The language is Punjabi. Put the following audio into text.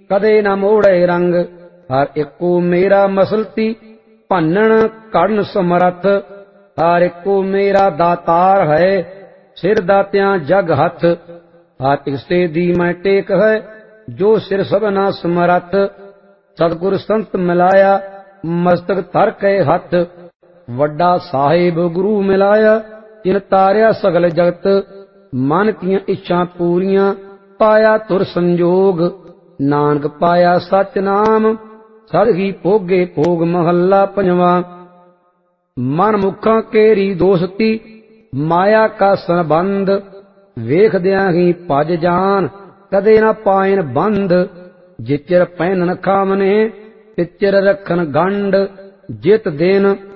ਕਦੇ ਨਾ ਮੋੜੇ ਰੰਗ। ਹਰ ਇੱਕੋ ਮੇਰਾ ਮਸਲਤੀ ਭੰਨਣ ਘੜਨ ਸਮਰੱਥ। ਹਰ ਇੱਕੋ ਮੇਰਾ ਦਾਤਾਰ ਹੈ ਸਿਰ ਦਾਤਿਆਂ ਜਗ ਹੱਥ। ਹਰ ਇਸੇ ਦੀ ਮੈਂ ਟੇਕ ਹੈ ਜੋ ਸਿਰ ਸਭਨਾ ਸਮਰੱਥ। ਸਤਿਗੁਰ ਸੰਤ ਮਿਲਾਇਆ ਮਸਤਕ ਧਰ ਕੇ ਹੱਥ। ਵੱਡਾ ਸਾਹਿਬ ਗੁਰੂ ਮਿਲਾਇਆ ਜਿਨ ਤਾਰਿਆ ਸਗਲ ਜਗਤ। ਮਨ ਦੀਆਂ ਇੱਛਾ ਪੂਰੀਆਂ ਪਾਇਆ ਤੁਰ ਸੰਜੋਗ। ਨਾਨਕ ਪਾਇਆ ਸਚ ਨਾਮ ਸਦ ਹੀ ਭੋਗੇ ਭੋਗ। ਮਹੱਲਾ ਪੰਜਵਾਂ। ਮਨ ਮੁਖਾਂ ਕੇਰੀ ਦੋਸਤੀ ਮਾਇਆ ਕਾ ਸੰਬੰਧ। ਵੇਖਦਿਆਂ ਹੀ ਭਜ ਜਾਨ ਕਦੇ ਨਾ ਪਾਇਨ ਬੰਧ। ਜਿਚਰ ਪਹਿਨਣ ਖਾਵਨੇ ਤਿਚਰ ਰੱਖਣ ਗੰਢ। ਜਿਤ ਦਿਨ